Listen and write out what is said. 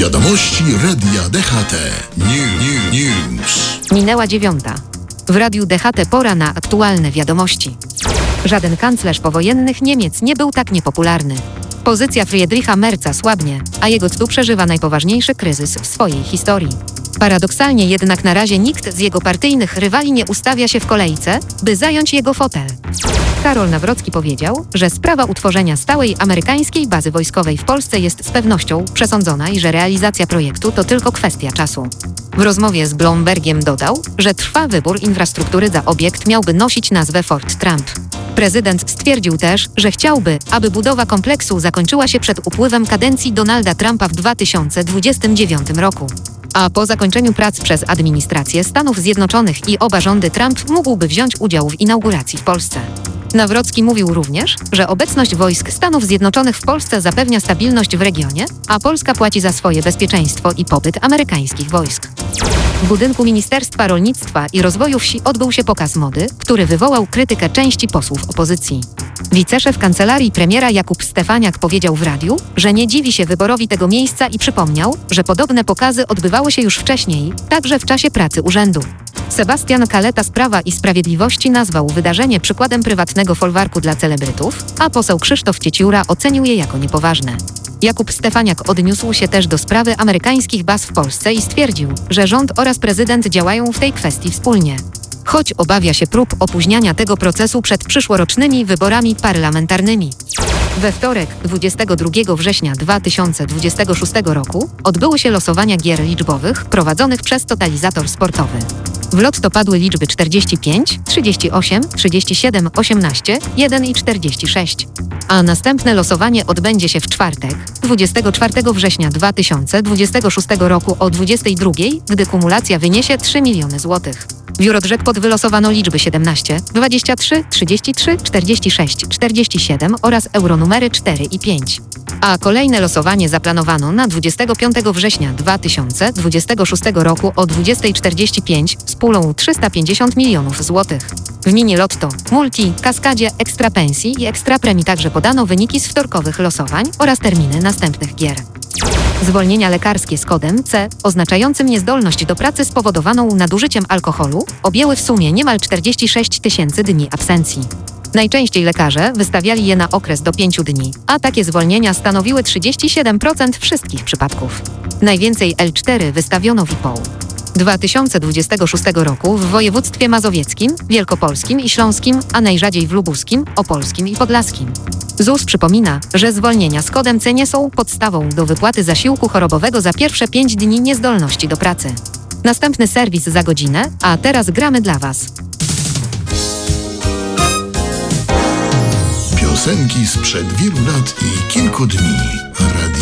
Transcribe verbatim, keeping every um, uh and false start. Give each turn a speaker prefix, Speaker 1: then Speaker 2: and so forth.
Speaker 1: Wiadomości Radia D H T. New, News.
Speaker 2: Minęła dziewiąta. W Radiu D H T pora na aktualne wiadomości. Żaden kanclerz powojennych Niemiec nie był tak niepopularny. Pozycja Friedricha Merza słabnie, a jego stu przeżywa najpoważniejszy kryzys w swojej historii. Paradoksalnie jednak na razie nikt z jego partyjnych rywali nie ustawia się w kolejce, by zająć jego fotel. Karol Nawrocki powiedział, że sprawa utworzenia stałej amerykańskiej bazy wojskowej w Polsce jest z pewnością przesądzona i że realizacja projektu to tylko kwestia czasu. W rozmowie z Bloombergiem dodał, że trwa wybór infrastruktury za obiekt miałby nosić nazwę Fort Trump. Prezydent stwierdził też, że chciałby, aby budowa kompleksu zakończyła się przed upływem kadencji Donalda Trumpa w dwa tysiące dwudziestym dziewiątym roku. A po zakończeniu prac przez administrację Stanów Zjednoczonych i oba rządy Trump mógłby wziąć udział w inauguracji w Polsce. Nawrocki mówił również, że obecność wojsk Stanów Zjednoczonych w Polsce zapewnia stabilność w regionie, a Polska płaci za swoje bezpieczeństwo i pobyt amerykańskich wojsk. W budynku Ministerstwa Rolnictwa i Rozwoju Wsi odbył się pokaz mody, który wywołał krytykę części posłów opozycji. Wiceszef kancelarii premiera Jakub Stefaniak powiedział w radiu, że nie dziwi się wyborowi tego miejsca i przypomniał, że podobne pokazy odbywały się już wcześniej, także w czasie pracy urzędu. Sebastian Kaleta z Prawa i Sprawiedliwości nazwał wydarzenie przykładem prywatnego folwarku dla celebrytów, a poseł Krzysztof Cieciura ocenił je jako niepoważne. Jakub Stefaniak odniósł się też do sprawy amerykańskich baz w Polsce i stwierdził, że rząd oraz prezydent działają w tej kwestii wspólnie. Choć obawia się prób opóźniania tego procesu przed przyszłorocznymi wyborami parlamentarnymi. We wtorek, dwudziestego drugiego września dwa tysiące dwudziestego szóstego roku, odbyły się losowania gier liczbowych prowadzonych przez Totalizator Sportowy. W lotto padły liczby czterdzieści pięć, trzydzieści osiem, trzydzieści siedem, osiemnaście, jeden i czterdzieści sześć. A następne losowanie odbędzie się w czwartek, dwudziestego czwartego września dwa tysiące dwudziestego szóstego roku o dwudziestej drugiej, gdy kumulacja wyniesie trzy miliony złotych. W Eurojackpot wylosowano liczby siedemnaście, dwadzieścia trzy, trzydzieści trzy, czterdzieści sześć, czterdzieści siedem oraz euronumery cztery i pięć. A kolejne losowanie zaplanowano na dwudziestego piątego września dwa tysiące dwudziestego szóstego roku o dwudziestej czterdzieści pięć z pulą trzysta pięćdziesiąt milionów złotych. W mini lotto, multi, kaskadzie, ekstra pensji i ekstra premii także podano wyniki z wtorkowych losowań oraz terminy następnych gier. Zwolnienia lekarskie z kodem C, oznaczającym niezdolność do pracy spowodowaną nadużyciem alkoholu, objęły w sumie niemal czterdzieści sześć tysięcy dni absencji. Najczęściej lekarze wystawiali je na okres do pięciu dni, a takie zwolnienia stanowiły trzydzieści siedem procent wszystkich przypadków. Najwięcej L cztery wystawiono w I P O U. dwa tysiące dwudziestego szóstego roku w województwie mazowieckim, wielkopolskim i śląskim, a najrzadziej w lubuskim, opolskim i podlaskim. Z U S przypomina, że zwolnienia z kodem C nie są podstawą do wypłaty zasiłku chorobowego za pierwsze pięć dni niezdolności do pracy. Następny serwis za godzinę, a teraz gramy dla Was.
Speaker 1: Piosenki sprzed wielu lat i kilku dni. Radio